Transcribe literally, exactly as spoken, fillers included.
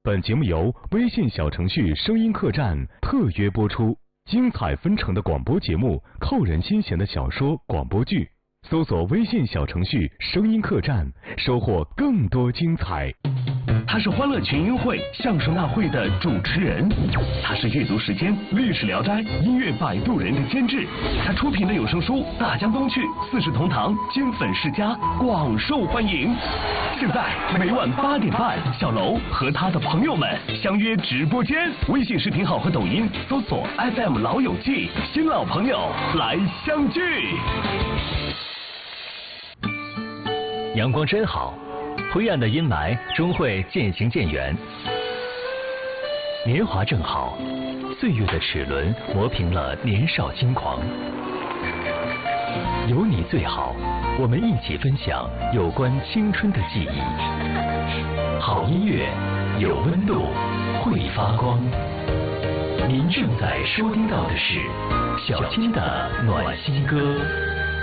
本节目由微信小程序声音客栈特约播出，精彩纷呈的广播节目，扣人心弦的小说、广播剧，搜索微信小程序声音客栈，收获更多精彩。 他是欢乐群英会相声大会的主持人，他是阅读时间历史聊斋音乐摆渡人的监制，他出品的有声书《大江东去》《四世同堂》金粉世家广受欢迎。现在每晚八点半，小楼和他的朋友们相约直播间，微信视频号和抖音搜索 F M 老友记，新老朋友来相聚。 阳光真好，灰暗的阴霾终会渐行渐远。年华正好，岁月的齿轮磨平了年少轻狂。有你最好，我们一起分享有关青春的记忆。好音乐，有温度，会发光。您正在收听到的是小青的暖心歌。